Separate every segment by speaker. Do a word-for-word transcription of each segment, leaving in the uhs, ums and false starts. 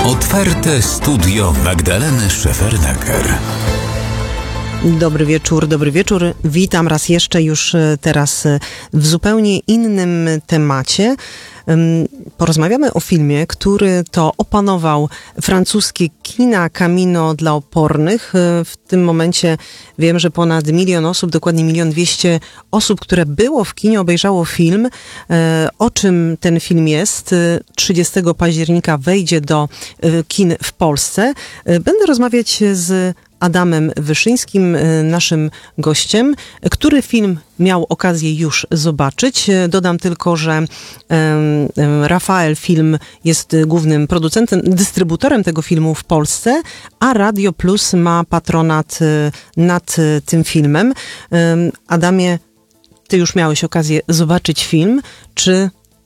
Speaker 1: Otwarte studio Magdaleny Szefernaker.
Speaker 2: Dobry wieczór, dobry wieczór. Witam raz jeszcze już teraz w zupełnie innym temacie. Porozmawiamy o filmie, który to opanował francuskie kina Camino dla opornych. W tym momencie wiem, że ponad milion osób, dokładnie milion dwieście osób, które było w kinie, obejrzało film. O czym ten film jest? trzydziestego października wejdzie do kin w Polsce. Będę rozmawiać z Adamem Wyszyńskim, naszym gościem, który film miał okazję już zobaczyć. Dodam tylko, że Rafael Film jest głównym producentem, dystrybutorem tego filmu w Polsce, a Radio Plus ma patronat nad tym filmem. Adamie, ty już miałeś okazję zobaczyć film. Czy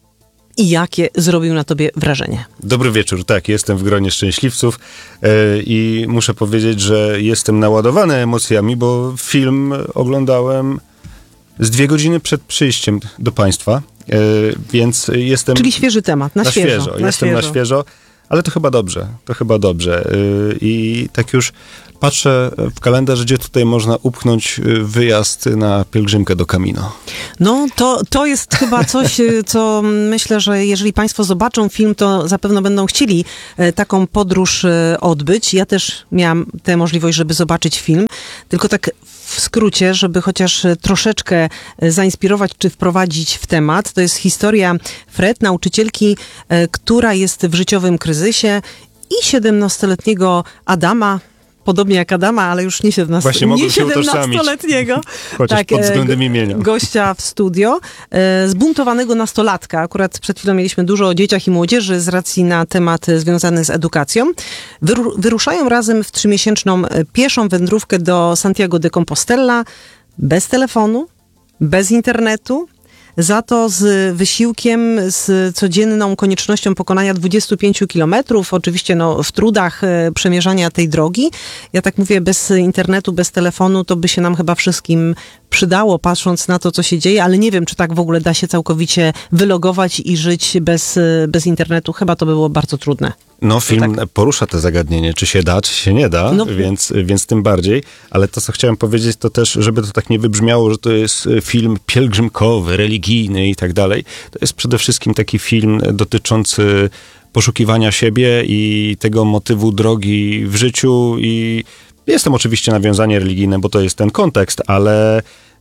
Speaker 2: i jakie zrobił na tobie wrażenie?
Speaker 3: Dobry wieczór, tak, jestem w gronie szczęśliwców yy, i muszę powiedzieć, że jestem naładowany emocjami, bo film oglądałem z dwie godziny przed przyjściem do państwa, yy, więc jestem...
Speaker 2: Czyli świeży temat, na,
Speaker 3: na
Speaker 2: świeżo.
Speaker 3: świeżo.
Speaker 2: Na
Speaker 3: Jestem
Speaker 2: świeżo.
Speaker 3: na świeżo, ale to chyba dobrze, to chyba dobrze. Yy, I tak już patrzę w kalendarz, gdzie tutaj można upchnąć wyjazd na pielgrzymkę do Camino.
Speaker 2: No, to, to jest chyba coś, co myślę, że jeżeli państwo zobaczą film, to zapewne będą chcieli taką podróż odbyć. Ja też miałam tę możliwość, żeby zobaczyć film, tylko tak w skrócie, żeby chociaż troszeczkę zainspirować czy wprowadzić w temat. To jest historia Fred, nauczycielki, która jest w życiowym kryzysie, i siedemnastoletniego Adama, podobnie jak Adama, ale już nie, siedemnasto, nie siedemnastoletniego.
Speaker 3: Chociaż tak, pod względem imienia.
Speaker 2: Gościa w studio. Zbuntowanego nastolatka. Akurat przed chwilą mieliśmy dużo o dzieciach i młodzieży z racji na temat związany z edukacją. Wyru- wyruszają razem w trzymiesięczną pieszą wędrówkę do Santiago de Compostela. Bez telefonu, bez internetu. Za to z wysiłkiem, z codzienną koniecznością pokonania dwudziestu pięciu kilometrów, oczywiście no, w trudach e, przemierzania tej drogi. Ja tak mówię, bez internetu, bez telefonu, to by się nam chyba wszystkim przydało, patrząc na to, co się dzieje, ale nie wiem, czy tak w ogóle da się całkowicie wylogować i żyć bez, bez internetu. Chyba to by było bardzo trudne.
Speaker 3: No, film
Speaker 2: tak
Speaker 3: porusza to zagadnienie, czy się da, czy się nie da, no. więc, więc tym bardziej. Ale to, co chciałem powiedzieć, to też, żeby to tak nie wybrzmiało, że to jest film pielgrzymkowy, religijny i tak dalej. To jest przede wszystkim taki film dotyczący poszukiwania siebie i tego motywu drogi w życiu. I jest tam oczywiście nawiązanie religijne, bo to jest ten kontekst, ale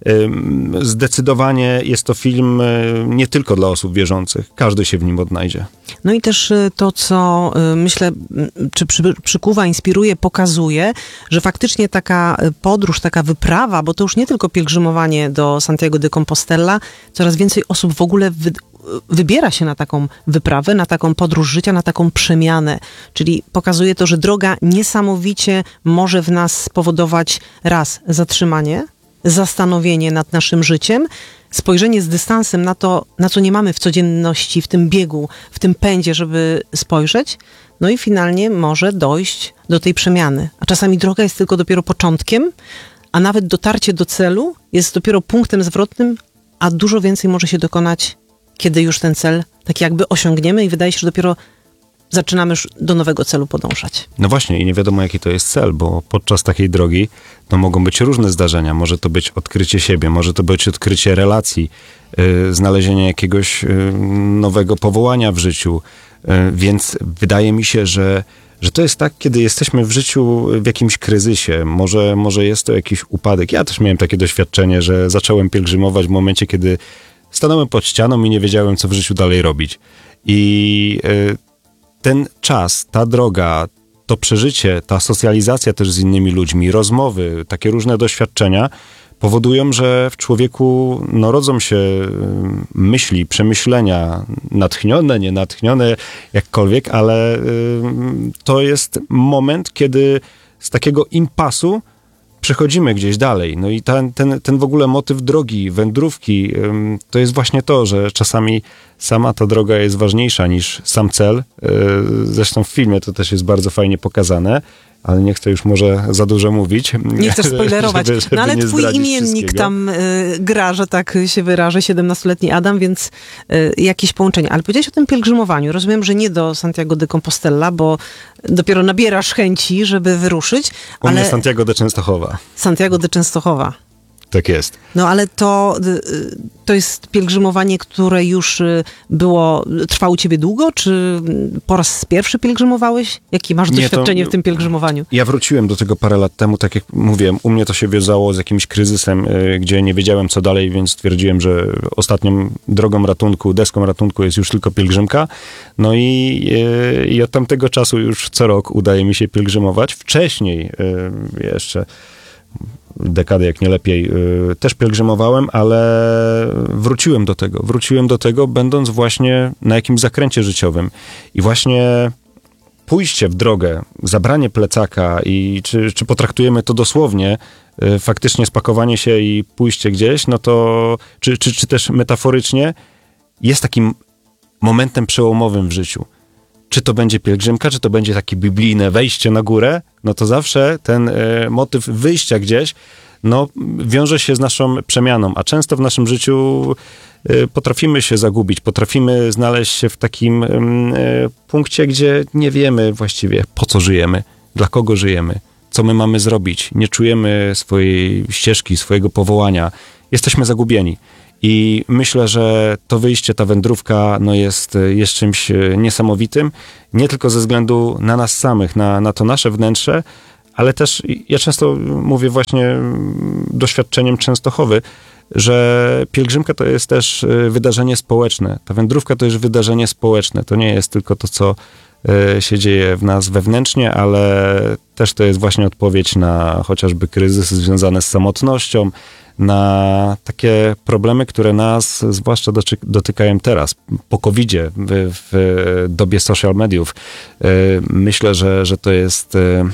Speaker 3: zdecydowanie jest to film nie tylko dla osób wierzących. Każdy się w nim odnajdzie.
Speaker 2: No i też to, co myślę, czy przy, przykuwa, inspiruje, pokazuje, że faktycznie taka podróż, taka wyprawa, bo to już nie tylko pielgrzymowanie do Santiago de Compostela, coraz więcej osób w ogóle wy, wybiera się na taką wyprawę, na taką podróż życia, na taką przemianę. Czyli pokazuje to, że droga niesamowicie może w nas spowodować raz zatrzymanie, zastanowienie nad naszym życiem, spojrzenie z dystansem na to, na co nie mamy w codzienności, w tym biegu, w tym pędzie, żeby spojrzeć, no i finalnie może dojść do tej przemiany. A czasami droga jest tylko dopiero początkiem, a nawet dotarcie do celu jest dopiero punktem zwrotnym, a dużo więcej może się dokonać, kiedy już ten cel tak jakby osiągniemy i wydaje się, że dopiero zaczynamy już do nowego celu podążać.
Speaker 3: No właśnie i nie wiadomo, jaki to jest cel, bo podczas takiej drogi no, mogą być różne zdarzenia. Może to być odkrycie siebie, może to być odkrycie relacji, yy, znalezienie jakiegoś yy, nowego powołania w życiu. Yy, więc wydaje mi się, że, że to jest tak, kiedy jesteśmy w życiu w jakimś kryzysie. Może, może jest to jakiś upadek. Ja też miałem takie doświadczenie, że zacząłem pielgrzymować w momencie, kiedy stanąłem pod ścianą i nie wiedziałem, co w życiu dalej robić. I yy, ten czas, ta droga, to przeżycie, ta socjalizacja też z innymi ludźmi, rozmowy, takie różne doświadczenia powodują, że w człowieku no, rodzą się myśli, przemyślenia, natchnione, nienatchnione, jakkolwiek, ale y, to jest moment, kiedy z takiego impasu przechodzimy gdzieś dalej. No i ten, ten, ten w ogóle motyw drogi, wędrówki, to jest właśnie to, że czasami sama ta droga jest ważniejsza niż sam cel. Zresztą w filmie to też jest bardzo fajnie pokazane. ale nie chcę już może za dużo mówić.
Speaker 2: Nie chcesz spoilerować.
Speaker 3: żeby, żeby
Speaker 2: no ale
Speaker 3: nie
Speaker 2: twój
Speaker 3: zdradzić
Speaker 2: imiennik
Speaker 3: wszystkiego.
Speaker 2: tam y, gra, że tak się wyrażę, siedemnastoletni Adam, więc y, jakieś połączenie. Ale powiedziałeś o tym pielgrzymowaniu. Rozumiem, że nie do Santiago de Compostela, bo dopiero nabierasz chęci, żeby wyruszyć.
Speaker 3: U
Speaker 2: ale
Speaker 3: mnie Santiago de Częstochowa.
Speaker 2: Santiago de Częstochowa.
Speaker 3: Tak jest.
Speaker 2: No ale to, y, to jest pielgrzymowanie, które już y, było, trwało u ciebie długo, czy po raz pierwszy pielgrzymowałeś? Jakie masz
Speaker 3: Nie, to-
Speaker 2: doświadczenie w tym pielgrzymowaniu?
Speaker 3: Ja wróciłem do tego parę lat temu, tak jak mówiłem, u mnie to się wiązało z jakimś kryzysem, y, gdzie nie wiedziałem co dalej, więc stwierdziłem, że ostatnią drogą ratunku, deską ratunku jest już tylko pielgrzymka. No i, y, i od tamtego czasu już co rok udaje mi się pielgrzymować. Wcześniej y, jeszcze dekadę, jak nie lepiej, y, też pielgrzymowałem, ale wróciłem do tego. Wróciłem do tego, będąc właśnie na jakimś zakręcie życiowym. I właśnie pójście w drogę, zabranie plecaka i czy, czy potraktujemy to dosłownie, y, faktycznie spakowanie się i pójście gdzieś, no to, czy, czy, czy też metaforycznie, jest takim momentem przełomowym w życiu. Czy to będzie pielgrzymka, czy to będzie takie biblijne wejście na górę, no to zawsze ten e, motyw wyjścia gdzieś, no wiąże się z naszą przemianą, a często w naszym życiu e, potrafimy się zagubić, potrafimy znaleźć się w takim e, punkcie, gdzie nie wiemy właściwie, po co żyjemy, dla kogo żyjemy, co my mamy zrobić, nie czujemy swojej ścieżki, swojego powołania, jesteśmy zagubieni. I myślę, że to wyjście, ta wędrówka no jest, jest czymś niesamowitym, nie tylko ze względu na nas samych, na, na to nasze wnętrze, ale też ja często mówię właśnie doświadczeniem Częstochowy, że pielgrzymka to jest też wydarzenie społeczne. Ta wędrówka to jest wydarzenie społeczne. To nie jest tylko to, co się dzieje w nas wewnętrznie, ale też to jest właśnie odpowiedź na chociażby kryzysy związane z samotnością, na takie problemy, które nas zwłaszcza doczy- dotykają teraz, po kowidzie, w, w dobie social mediów. Myślę, że, że to jest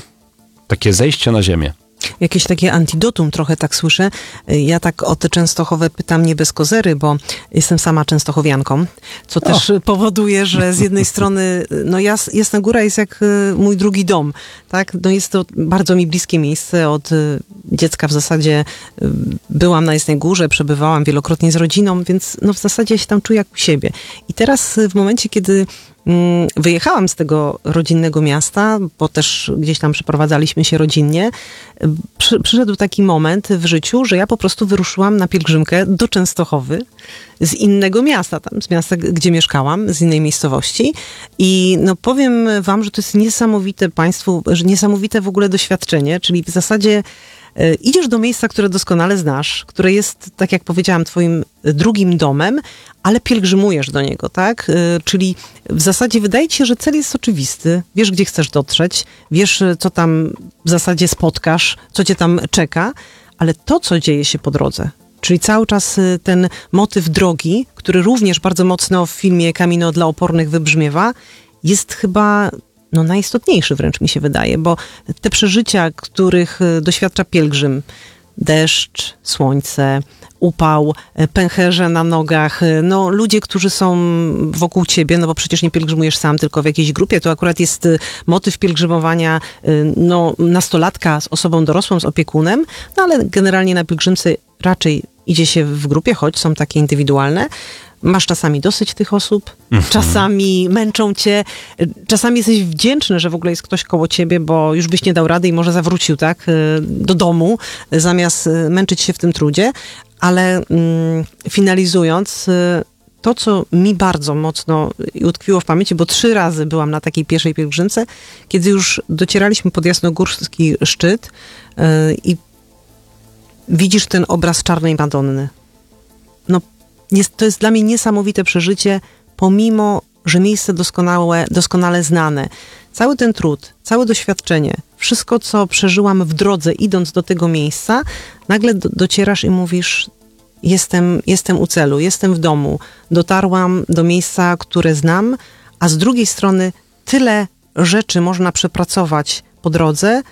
Speaker 3: takie zejście na ziemię.
Speaker 2: Jakieś takie antidotum trochę tak słyszę. Ja tak o te Częstochowe pytam nie bez kozery, bo jestem sama częstochowianką, co też o. powoduje, że z jednej strony no jas, Jasna Góra jest jak mój drugi dom, tak? No jest to bardzo mi bliskie miejsce. Od dziecka w zasadzie byłam na Jasnej Górze, przebywałam wielokrotnie z rodziną, więc no w zasadzie się tam czuję jak u siebie. I teraz w momencie, kiedy wyjechałam z tego rodzinnego miasta, bo też gdzieś tam przeprowadzaliśmy się rodzinnie, przy, przyszedł taki moment w życiu, że ja po prostu wyruszyłam na pielgrzymkę do Częstochowy z innego miasta, tam z miasta, gdzie mieszkałam, z innej miejscowości. I no powiem wam, że to jest niesamowite państwu, że niesamowite w ogóle doświadczenie, czyli w zasadzie idziesz do miejsca, które doskonale znasz, które jest, tak jak powiedziałam, twoim drugim domem, ale pielgrzymujesz do niego, tak? Czyli w zasadzie wydaje ci się, że cel jest oczywisty. Wiesz, gdzie chcesz dotrzeć, wiesz, co tam w zasadzie spotkasz, co cię tam czeka, ale to, co dzieje się po drodze, czyli cały czas ten motyw drogi, który również bardzo mocno w filmie Camino dla opornych wybrzmiewa, jest chyba no najistotniejszy wręcz mi się wydaje, bo te przeżycia, których doświadcza pielgrzym, deszcz, słońce, upał, pęcherze na nogach, no ludzie, którzy są wokół ciebie, no bo przecież nie pielgrzymujesz sam, tylko w jakiejś grupie, to akurat jest motyw pielgrzymowania no nastolatka z osobą dorosłą, z opiekunem, no ale generalnie na pielgrzymce raczej idzie się w grupie, choć są takie indywidualne. Masz czasami dosyć tych osób, mhm. czasami męczą cię, czasami jesteś wdzięczny, że w ogóle jest ktoś koło ciebie, bo już byś nie dał rady i może zawrócił, tak, do domu, zamiast męczyć się w tym trudzie. Ale mm, finalizując, to, co mi bardzo mocno utkwiło w pamięci, bo trzy razy byłam na takiej pierwszej pielgrzymce, kiedy już docieraliśmy pod Jasnogórski szczyt yy, i widzisz ten obraz Czarnej Madonny. No, jest, to jest dla mnie niesamowite przeżycie, pomimo, że miejsce doskonałe, doskonale znane. Cały ten trud, całe doświadczenie, wszystko, co przeżyłam w drodze, idąc do tego miejsca, nagle do, docierasz i mówisz, jestem, jestem u celu, jestem w domu, dotarłam do miejsca, które znam, a z drugiej strony tyle rzeczy można przepracować po drodze,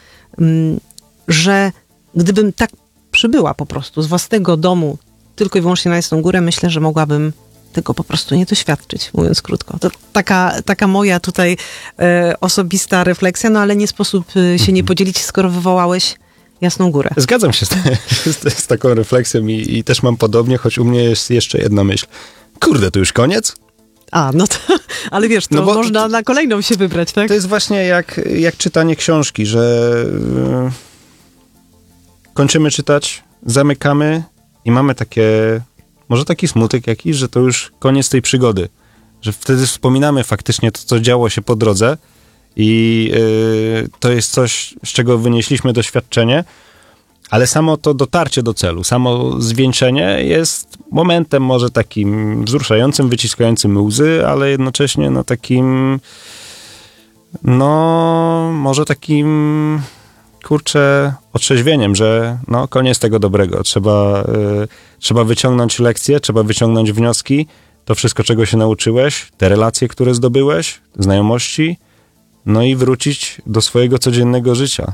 Speaker 2: że gdybym tak przybyła po prostu z własnego domu tylko i wyłącznie na Jasną Górę, myślę, że mogłabym tego po prostu nie doświadczyć, mówiąc krótko. To taka, taka moja tutaj e, osobista refleksja, no ale nie sposób e, się mhm. nie podzielić, skoro wywołałeś Jasną Górę.
Speaker 3: Zgadzam się z, z, z taką refleksją i, i też mam podobnie, choć u mnie jest jeszcze jedna myśl. Kurde, to już koniec?
Speaker 2: A, no to, ale wiesz, to no można to, na kolejną się wybrać, tak?
Speaker 3: To jest właśnie jak, jak czytanie książki, że yy, kończymy czytać, zamykamy i mamy takie, może taki smutek jakiś, że to już koniec tej przygody. Że wtedy wspominamy faktycznie to, co działo się po drodze i yy, to jest coś, z czego wynieśliśmy doświadczenie, ale samo to dotarcie do celu, samo zwieńczenie jest momentem może takim wzruszającym, wyciskającym łzy, ale jednocześnie no takim, no może takim, kurczę, otrzeźwieniem, że no koniec tego dobrego. Trzeba, y, trzeba wyciągnąć lekcje, trzeba wyciągnąć wnioski, to wszystko, czego się nauczyłeś, te relacje, które zdobyłeś, znajomości, no i wrócić do swojego codziennego życia.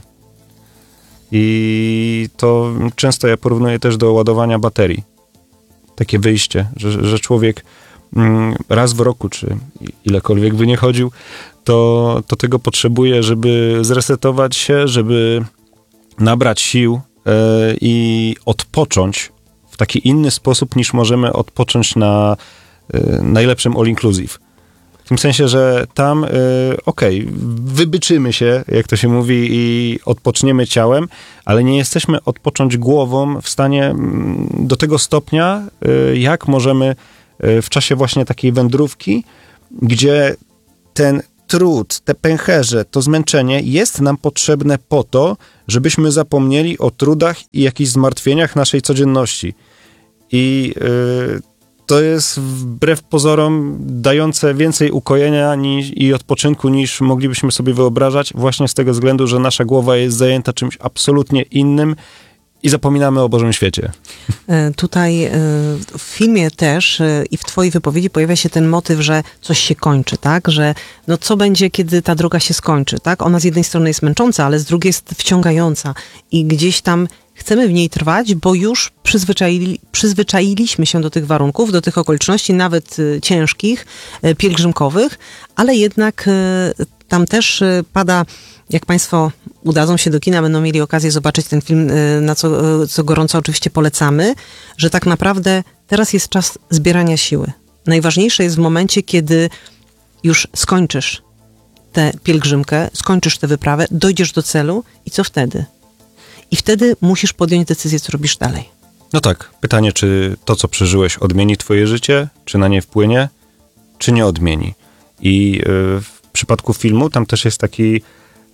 Speaker 3: I to często ja porównuję też do ładowania baterii. Takie wyjście, że, że człowiek raz w roku, czy ilekolwiek by nie chodził, to, to tego potrzebuje, żeby zresetować się, żeby nabrać sił yy, i odpocząć w taki inny sposób, niż możemy odpocząć na yy, najlepszym all inclusive. W tym sensie, że tam, yy, okej, okay, wybyczymy się, jak to się mówi, i odpoczniemy ciałem, ale nie jesteśmy odpocząć głową w stanie yy, do tego stopnia, yy, jak możemy yy, w czasie właśnie takiej wędrówki, gdzie ten trud, te pęcherze, to zmęczenie jest nam potrzebne po to, żebyśmy zapomnieli o trudach i jakichś zmartwieniach naszej codzienności. I yy, to jest wbrew pozorom dające więcej ukojenia niż, i odpoczynku, niż moglibyśmy sobie wyobrażać, właśnie z tego względu, że nasza głowa jest zajęta czymś absolutnie innym i zapominamy o Bożym świecie.
Speaker 2: Tutaj w filmie też i w twojej wypowiedzi pojawia się ten motyw, że coś się kończy, tak? Że no co będzie, kiedy ta droga się skończy, tak? Ona z jednej strony jest męcząca, ale z drugiej jest wciągająca i gdzieś tam chcemy w niej trwać, bo już przyzwyczaili, przyzwyczailiśmy się do tych warunków, do tych okoliczności, nawet ciężkich, pielgrzymkowych, ale jednak tam też pada, jak Państwo udadzą się do kina, będą mieli okazję zobaczyć ten film, na co, co gorąco oczywiście polecamy, że tak naprawdę teraz jest czas zbierania siły. Najważniejsze jest w momencie, kiedy już skończysz tę pielgrzymkę, skończysz tę wyprawę, dojdziesz do celu i co wtedy? I wtedy musisz podjąć decyzję, co robisz dalej.
Speaker 3: No tak, pytanie, czy to, co przeżyłeś, odmieni twoje życie, czy na nie wpłynie, czy nie odmieni. I yy, w przypadku filmu tam też jest taki yy,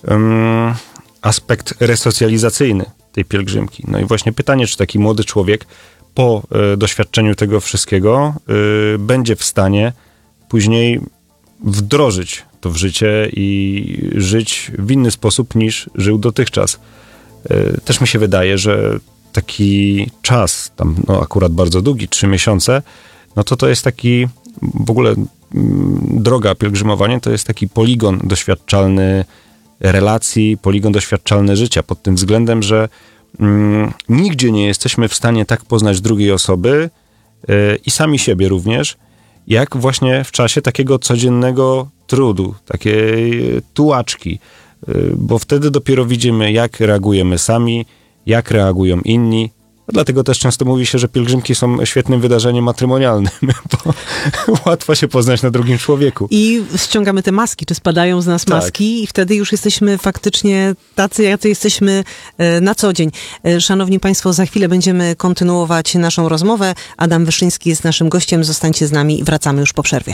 Speaker 3: aspekt resocjalizacyjny tej pielgrzymki. No i właśnie pytanie, czy taki młody człowiek po yy, doświadczeniu tego wszystkiego yy, będzie w stanie później wdrożyć to w życie i żyć w inny sposób, niż żył dotychczas. Też mi się wydaje, że taki czas, tam no akurat bardzo długi, trzy miesiące, no to to jest taki, w ogóle droga pielgrzymowanie to jest taki poligon doświadczalny relacji, poligon doświadczalny życia, pod tym względem, że mm, nigdzie nie jesteśmy w stanie tak poznać drugiej osoby yy, i sami siebie również, jak właśnie w czasie takiego codziennego trudu, takiej tułaczki, bo wtedy dopiero widzimy, jak reagujemy sami, jak reagują inni. Dlatego też często mówi się, że pielgrzymki są świetnym wydarzeniem matrymonialnym, bo łatwo się poznać na drugim człowieku.
Speaker 2: I ściągamy te maski, czy spadają z nas
Speaker 3: tak.
Speaker 2: maski i wtedy już jesteśmy faktycznie tacy, jacy jesteśmy na co dzień. Szanowni Państwo, za chwilę będziemy kontynuować naszą rozmowę. Adam Wyszyński jest naszym gościem. Zostańcie z nami i wracamy już po przerwie.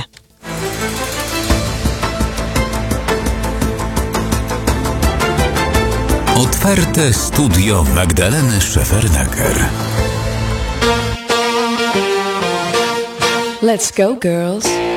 Speaker 1: Otwarte studio Magdaleny Szefernaker.
Speaker 4: Let's go, girls.